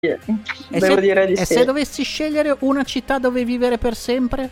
devo dire di e sì. se dovessi scegliere una città dove vivere per sempre?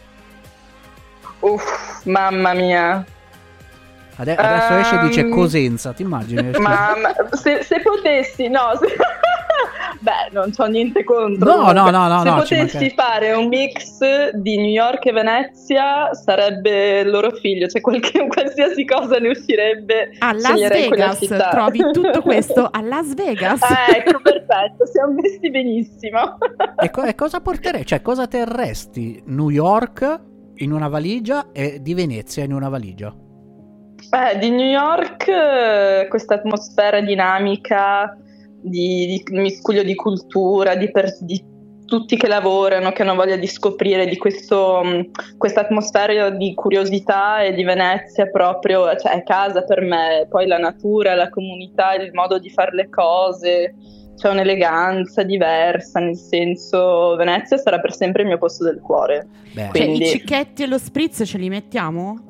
Mamma mia. Adesso esce e dice Cosenza, ti immagini? Ma se potessi, no, beh, non c'ho niente contro. No, se no, potessi fare un mix di New York e Venezia, sarebbe il loro figlio, cioè qualsiasi cosa ne uscirebbe. A Las Vegas trovi tutto questo a Las Vegas. Ecco, perfetto, siamo messi benissimo. E cosa porterei? Cioè, cosa terresti? New York in una valigia e di Venezia in una valigia? Di New York questa atmosfera dinamica di miscuglio di cultura, di tutti che lavorano, che hanno voglia di scoprire di questa atmosfera di curiosità, e di Venezia proprio, cioè è casa per me. Poi la natura, la comunità, il modo di fare le cose, c'è un'eleganza diversa, nel senso Venezia sarà per sempre il mio posto del cuore. Quindi... Cioè, i cicchetti e lo spritz ce li mettiamo?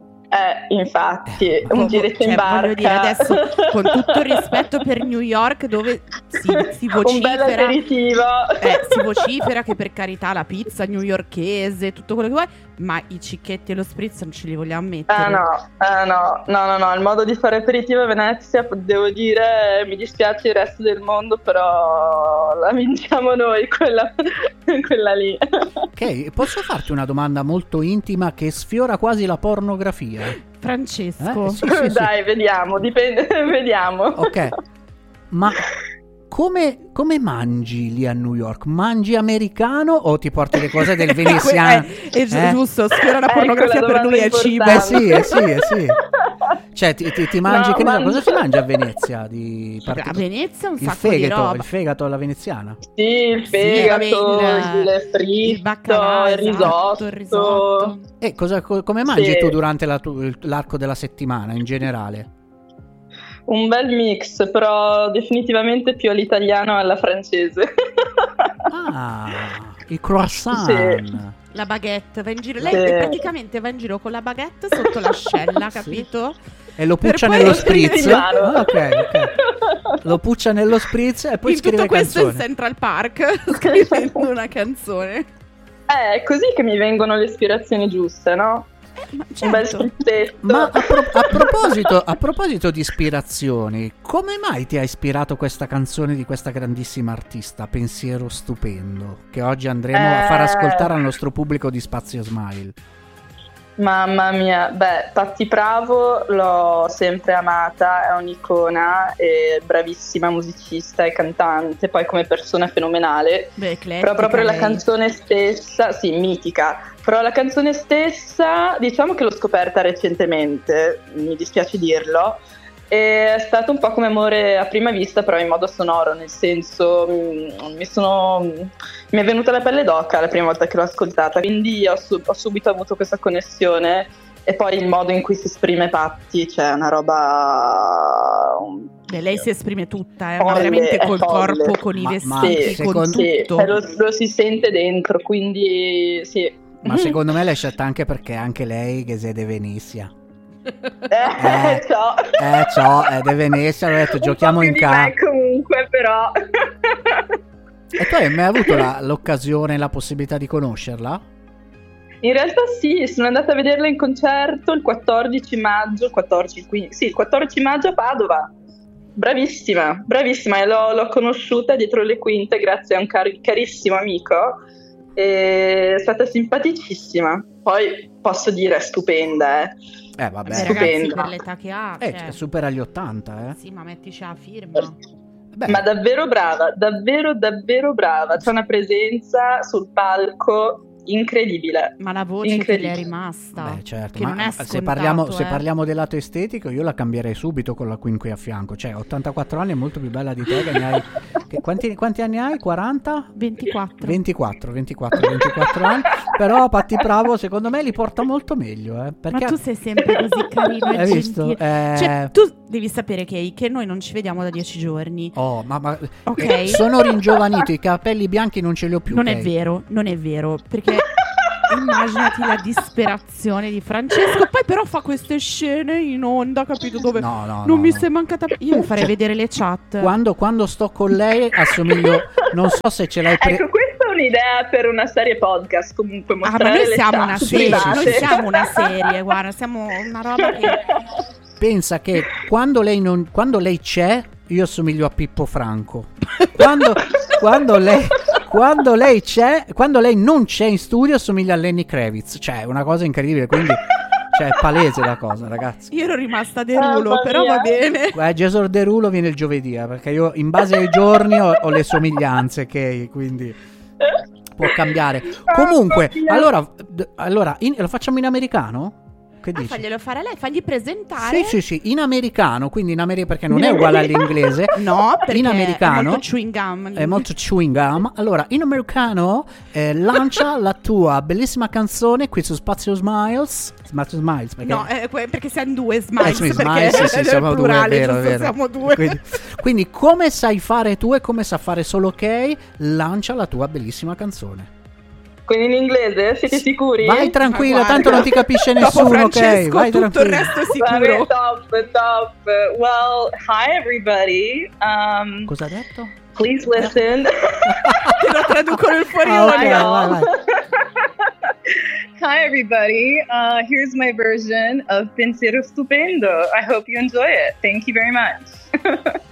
Infatti, un giretto in barca. Voglio dire, adesso, con tutto il rispetto per New York, dove si vocifera un bel aperitivo, si vocifera che per carità la pizza newyorkese, tutto quello che vuoi, ma i cicchetti e lo spritz non ce li vogliamo mettere. No, il modo di fare aperitivo a Venezia, devo dire, mi dispiace il resto del mondo, però la vinciamo noi, quella lì. Ok, posso farti una domanda molto intima che sfiora quasi la pornografia? Francesco, sì. Dai, vediamo, dipende, vediamo. Ok, ma come mangi lì a New York? Mangi americano o ti porti le cose del veneziano? È giusto, sfiora la pornografia per lui è cibo. Sì. Cioè ti mangi, cosa si mangia a Venezia? A Venezia un sacco di roba. Il fegato alla veneziana? Sì, il fegato, il fritto, il baccalà, il risotto. E come mangi tu durante l'arco della settimana in generale? Un bel mix, però definitivamente più all'italiano e alla francese. Il croissant. Sì. La baguette, va in giro. Lei praticamente va in giro con la baguette sotto l'ascella, capito? E lo puccia nello spritz. Ok. Lo puccia nello spritz e poi in scrive tutto questo canzone. in Central Park scrivendo una canzone. È così che mi vengono le ispirazioni giuste, no? Certo. Un bel sprizzetto. Ma a proposito di ispirazioni, come mai ti ha ispirato questa canzone di questa grandissima artista, Pensiero Stupendo, che oggi andremo a far ascoltare al nostro pubblico di Spazio Smile? Mamma mia, Patti Pravo l'ho sempre amata, è un'icona, è bravissima musicista e cantante, poi come persona fenomenale. Però proprio la canzone stessa, sì, mitica. Però la canzone stessa, diciamo che l'ho scoperta recentemente, mi dispiace dirlo, è stato un po' come amore a prima vista, però in modo sonoro, nel senso mi è venuta la pelle d'oca la prima volta che l'ho ascoltata, quindi ho subito avuto questa connessione. E poi il modo in cui si esprime Patti, cioè una roba... lei si esprime tutta, ma veramente col corpo, con i vestiti, con tutto. Lo si sente dentro, quindi sì. Ma secondo me l'hai scelta anche perché anche lei che siede Venezia. Ciao. È di Venezia, ho detto giochiamo in casa. Comunque però. E tu hai mai avuto l'occasione, la possibilità di conoscerla? In realtà sì, sono andata a vederla in concerto il 14 maggio, il 14 maggio a Padova. Bravissima, e l'ho conosciuta dietro le quinte grazie a un carissimo amico. È stata simpaticissima. Poi posso dire è stupenda, vabbè, ragazzi, per l'età che ha, supera gli 80, Sì, ma mettici la firma. Ma davvero brava, davvero brava. C'è una presenza sul palco incredibile. Ma la voce che le è rimasta. Certo, che ma non è se scontato, se parliamo del lato estetico, io la cambierei subito con la Queen qui a fianco. Cioè, 84 anni è molto più bella di te, che ne hai. Quanti anni hai? 40? 24 anni. Però Patti Pravo secondo me li porta molto meglio, perché... Ma tu sei sempre così carino e hai visto? Cioè, tu devi sapere che noi non ci vediamo da 10 giorni. Ma ok, sono ringiovanito, i capelli bianchi non ce li ho più. Non è vero, perché immaginati la disperazione di Francesco. Poi però fa queste scene in onda, capito, dove non mi sei mancata. Io mi farei vedere le chat. Quando sto con lei assomiglio, non so se ce l'hai ecco, questa è un'idea per una serie podcast, comunque mostrare ma noi le siamo chat una serie, private. noi siamo una serie, guarda, siamo una roba che pensa che quando lei c'è, io assomiglio a Pippo Franco. Quando lei non c'è in studio, assomiglia a Lenny Kravitz. Cioè, è una cosa incredibile, quindi cioè, è palese la cosa, ragazzi. io ero rimasta derulo, però va bene. Gesor Derulo viene il giovedì, perché io in base ai giorni ho le somiglianze, che quindi può cambiare. Comunque, allora lo facciamo in americano? Che dici? Faglielo fare a lei, fagli presentare. Sì, in americano, quindi in America, perché non è uguale all'inglese. No, perché in americano è molto chewing gum. È molto chewing gum. Allora, in americano lancia la tua bellissima canzone qui su Spazio Smiles. Perché... No, perché siamo due Smiles. Smiles, sì, siamo plurale, due, vero. Siamo due. Quindi come sai fare tu e come sa fare solo Kay, lancia la tua bellissima canzone. Quindi in inglese? Siete sicuri? Vai tranquilla, tanto non ti capisce nessuno, ok? Vai tutto tranquilla. Il resto è sicuro. Top. Well, hi everybody. Cosa ha detto? Please listen. Te lo traduco nel fuorione. Vai. Hi everybody. Here's my version of Pensiero Stupendo. I hope you enjoy it. Thank you very much.